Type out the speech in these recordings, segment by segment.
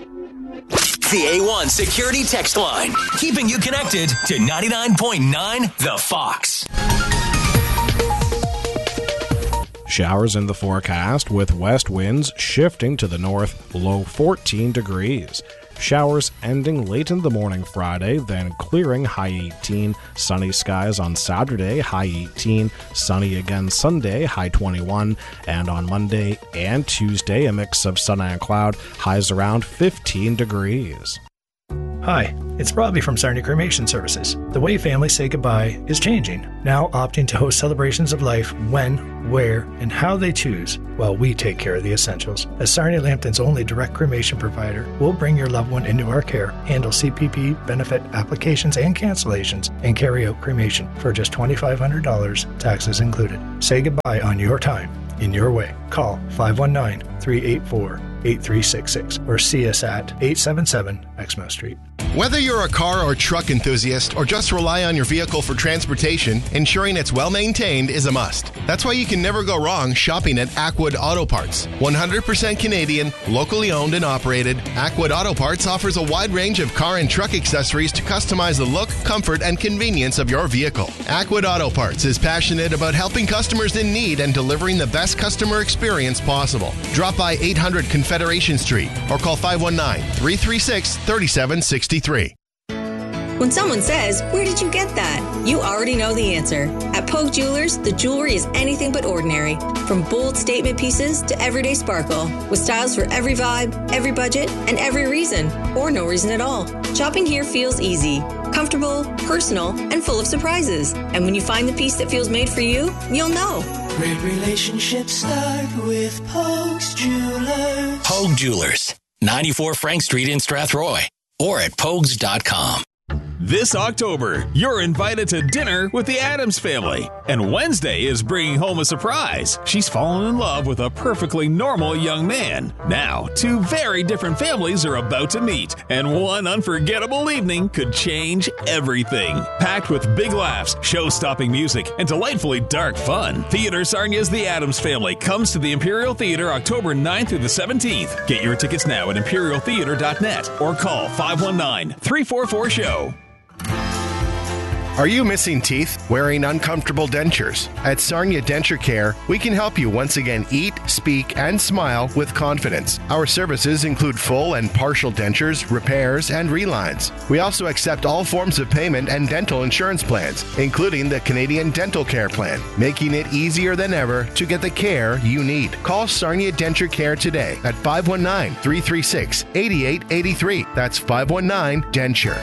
The A1 Security Text Line, keeping you connected to 99.9 The Fox. Showers in the forecast with west winds shifting to the north, low 14 degrees. Showers ending late in the morning Friday, then clearing, high 18. Sunny skies on Saturday, high 18. Sunny again Sunday, high 21. And on Monday and Tuesday, a mix of sun and cloud, highs around 15 degrees. Hi, it's Robbie from Sarnia Cremation Services. The way families say goodbye is changing, now opting to host celebrations of life when, where, and how they choose, while we take care of the essentials. As Sarnia Lambton's only direct cremation provider, we'll bring your loved one into our care, handle CPP, benefit applications and cancellations, and carry out cremation for just $2,500, taxes included. Say goodbye on your time, in your way. Call 519-384-8366 or see us at 877 Exmouth Street. Whether you're a car or truck enthusiast or just rely on your vehicle for transportation, ensuring it's well maintained is a must. That's why you can never go wrong shopping at Ackwood Auto Parts. 100% Canadian, locally owned and operated, Ackwood Auto Parts offers a wide range of car and truck accessories to customize the look, comfort, and convenience of your vehicle. Ackwood Auto Parts is passionate about helping customers in need and delivering the best customer experience possible. Drop by 800 Confederation Street or call 519-336-3763. When someone says, "Where did you get that?" you already know the answer. At Pogue Jewelers, the jewelry is anything but ordinary. From bold statement pieces to everyday sparkle, with styles for every vibe, every budget, and every reason, or no reason at all. Shopping here feels easy, comfortable, personal, and full of surprises. And when you find the piece that feels made for you, you'll know. Great relationships start with Pogue's Jewelers. Pogue Jewelers, 94 Frank Street in Strathroy, or at pogues.com. This October, you're invited to dinner with the Addams family. And Wednesday is bringing home a surprise. She's fallen in love with a perfectly normal young man. Now, two very different families are about to meet, and one unforgettable evening could change everything. Packed with big laughs, show-stopping music, and delightfully dark fun, Theatre Sarnia's The Addams Family comes to the Imperial Theatre October 9th through the 17th. Get your tickets now at imperialtheatre.net or call 519-344-SHOW. Are you missing teeth? Wearing uncomfortable dentures? At Sarnia Denture Care, we can help you once again eat, speak, and smile with confidence. Our services include full and partial dentures, repairs, and relines. We also accept all forms of payment and dental insurance plans, including the Canadian Dental Care Plan, making it easier than ever to get the care you need. Call Sarnia Denture Care today at 519-336-8883. That's 519-DENTURE.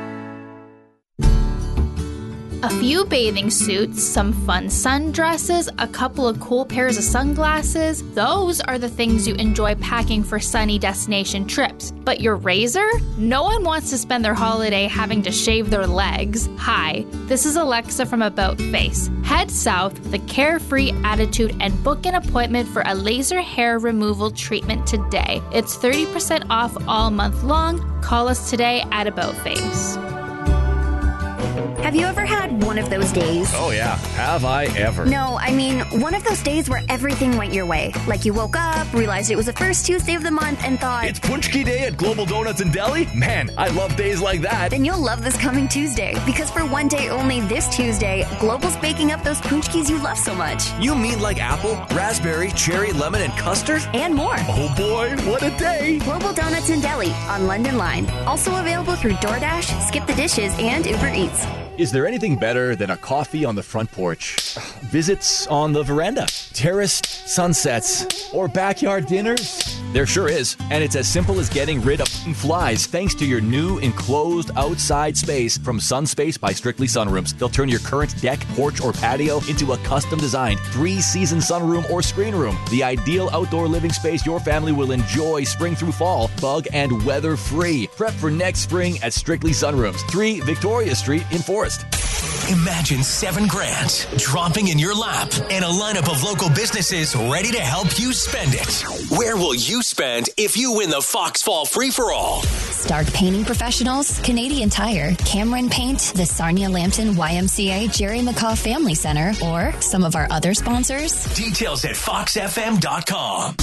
A few bathing suits, some fun sundresses, a couple of cool pairs of sunglasses. Those are the things you enjoy packing for sunny destination trips. But your razor? No one wants to spend their holiday having to shave their legs. Hi, this is Alexa from About Face. Head south with a carefree attitude and book an appointment for a laser hair removal treatment today. It's 30% off all month long. Call us today at About Face. Have you ever had one of those days? Oh, yeah. Have I ever? No, I mean, one of those days where everything went your way. Like you woke up, realized it was the first Tuesday of the month, and thought, it's Punchki Day at Global Donuts and Deli? Man, I love days like that. Then you'll love this coming Tuesday. Because for one day only this Tuesday, Global's baking up those Punchkis you love so much. You mean like apple, raspberry, cherry, lemon, and custard? And more. Oh boy, what a day. Global Donuts and Deli on London Line. Also available through DoorDash, Skip the Dishes, and Uber Eats. Is there anything better than a coffee on the front porch? Visits on the veranda? Terraced sunsets? Or backyard dinners? There sure is. And it's as simple as getting rid of flies thanks to your new enclosed outside space from Sunspace by Strictly Sunrooms. They'll turn your current deck, porch, or patio into a custom-designed 3-season sunroom or screen room. The ideal outdoor living space your family will enjoy spring through fall, bug and weather-free. Prep for next spring at Strictly Sunrooms, 3 Victoria Street in Forest. Imagine $7,000 dropping in your lap and a lineup of local businesses ready to help you spend it. Where will you spend if you win the Fox Fall Free-for-All? Stark Painting Professionals, Canadian Tire, Cameron Paint, the Sarnia Lambton YMCA Jerry McCaw Family Center, or some of our other sponsors. Details at foxfm.com.